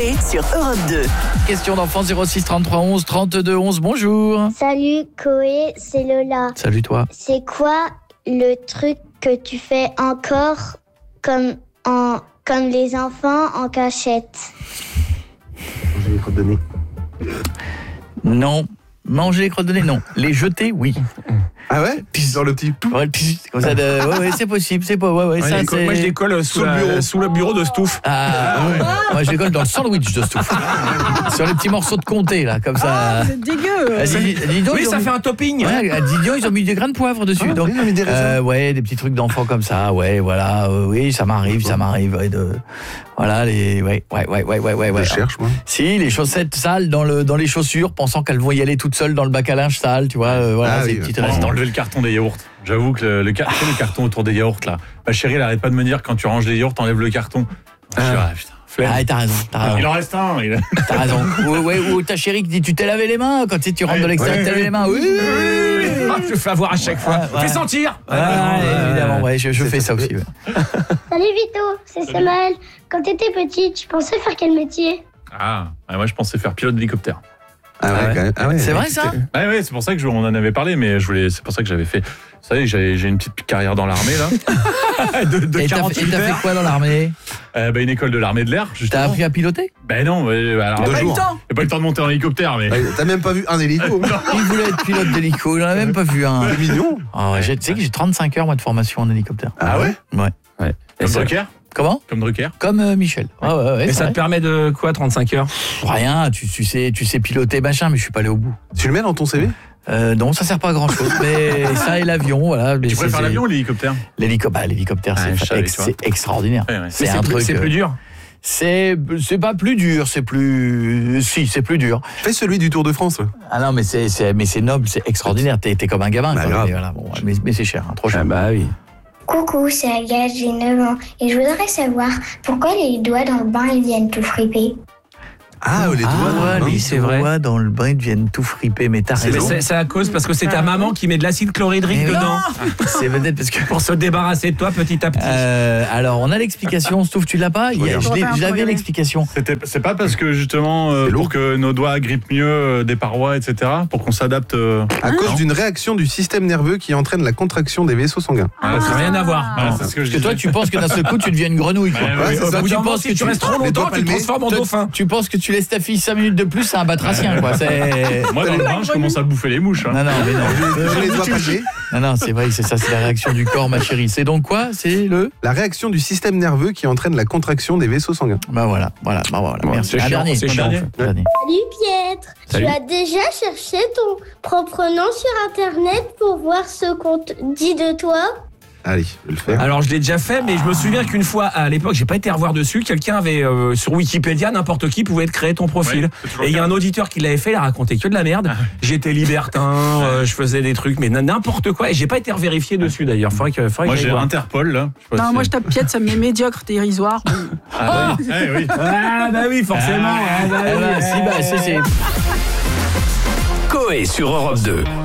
Coé sur Europe 2. Question d'enfant 06 33 11 32 11. Bonjour. Salut Coé, c'est Lola. Salut toi. C'est quoi le truc que tu fais encore comme les enfants en cachette? Manger les crottes de nez. Non. Manger les crottes de nez, non. Les jeter, oui. Ah ouais? Dans le petit... Ouais, comme ça ouais, c'est possible, c'est pas... Ouais, ça, c'est... Moi, je les colle sous le bureau de Stouff. Ah, ouais. Moi, je les colle dans le sandwich de Stouff. Sur les petits morceaux de comté, là, comme ça. C'est dégueu. Oui, ça fait un topping. Ouais, à Didion, ils ont mis des grains de poivre dessus. Ah, donc, oui, ils ont mis des raisins. ouais, des petits trucs d'enfants comme ça, ouais, voilà. Oui, ça m'arrive, ouais, voilà, les... Ouais. Je cherche, moi. Si, les chaussettes sales dans les chaussures, pensant qu'elles vont y aller toutes seules dans le bac à linge sale, tu vois, voilà, Ah, ces oui, petites ouais. restes. Enlever le carton des yaourts. J'avoue que le carton autour des yaourts là. Ma chérie, elle arrête pas de me dire quand tu ranges les yaourts, t'enlèves le carton. Je suis putain, flemme. Ah, t'as raison. Il en reste un. T'as raison. Ou ta chérie qui dit tu t'es lavé les mains quand tu rentres de l'extérieur, tu t'es lavé les mains. Oui. Je fais avoir à chaque fois. Fais sentir. Évidemment, ouais, je fais ça aussi. Ouais. Salut Vito, c'est Samuel. Quand t'étais petit, tu pensais faire quel métier? Moi je pensais faire pilote d'hélicoptère. Ah ouais, quand même. Ah ouais, C'est vrai ça? Ouais, c'est pour ça que on en avait parlé, mais c'est pour ça que j'avais fait. Vous savez, j'ai une petite carrière dans l'armée là. de Et 48 t'as fait quoi dans l'armée? Une école de l'armée de l'air. T'as Justement. appris à piloter? Ben non, alors 2 jours. J'ai pas eu le temps de monter en hélicoptère, mais. T'as même pas vu un hélico? Il voulait être pilote d'hélico, j'en ai même pas vu un. C'est mignon. Ah ouais, tu sais que j'ai 35 heures moi de formation en hélicoptère. Ah ouais? Ouais. Comme Drucker? Comment? Comme Drucker? Comme Michel. Ouais, Et c'est ça te vrai. permet de quoi, 35 heures? Rien, tu sais piloter machin, mais je suis pas allé au bout. Tu le mets dans ton CV? Non, ça sert pas à grand chose, mais ça et l'avion, voilà. Mais Tu préfères l'avion ou l'hélicoptère? L'hélicoptère, je savais, tu vois. c'est extraordinaire. Ouais. C'est un truc. C'est plus dur. C'est pas plus dur, c'est plus dur. Fais celui du Tour de France. Ah non, mais c'est noble, c'est extraordinaire. T'es comme un gamin. Bah, quoi. grave. Mais, voilà, bon, mais c'est cher, trop cher. Ah bah oui. Coucou, c'est Agathe, j'ai 9 ans. Et je voudrais savoir pourquoi les doigts dans le bain ils viennent tout friper. Ah, les doigts. ouais, oui, les c'est vrai. doigts dans le bain ils deviennent tout friper, mais t'as C'est raison. long. C'est à cause parce que c'est ta maman qui met de l'acide chlorhydrique Mais dedans C'est peut-être parce que... pour se débarrasser de toi petit à petit. alors, on a l'explication. Stouff, tu l'as pas? Je l'avais l'explication. C'est pas parce que justement, pour que nos doigts grippent mieux des parois, etc., pour qu'on s'adapte. À cause d'une réaction du système nerveux qui entraîne la contraction des vaisseaux sanguins. Ça n'a rien à voir. Voilà, c'est ce que je Parce que toi, tu penses que d'un seul coup, tu deviens une grenouille. Quoi. Ouais, c'est ça. Au bout tu d'un moment, penses si que tu tu restes trop les doigts longtemps, tu te palmés. transformes en dauphin. Tu penses que tu laisses ta fille 5 minutes de plus, c'est un batracien, quoi. Moi, dans le bain, je commence à bouffer les mouches. Hein. Non, mais non. Les doigts palmés. Non, c'est vrai, c'est ça, c'est la réaction du corps, ma chérie. C'est donc quoi? C'est le... La réaction du système nerveux qui entraîne la contraction des vaisseaux sanguins. Bah voilà. Merci. c'est chiant, Dernier. c'est chiant. Dernier. Salut Pietre, Salut. tu as déjà cherché ton propre nom sur internet pour voir ce qu'on dit de toi? Allez, je vais le faire. Alors je l'ai déjà fait, mais je me souviens qu'une fois, à l'époque, j'ai pas été revoir dessus, quelqu'un avait, sur Wikipédia, n'importe qui pouvait te créer ton profil. Ouais, c'est toujours Et il y a le un cas. auditeur qui l'avait fait, il a raconté que de la merde. J'étais libertin, je faisais des trucs, mais n'importe quoi. Et j'ai pas été revérifié dessus d'ailleurs. Faudrait que Moi, j'aille j'ai voir. Interpol, là. Je sais pas Non, si- moi je tape Piette, ça me met médiocre, dérisoire. Ah, oui. Ah bah oui, forcément. Ah, ah, bah Eh oui, ben, si, c'est... Coé sur Europe 2.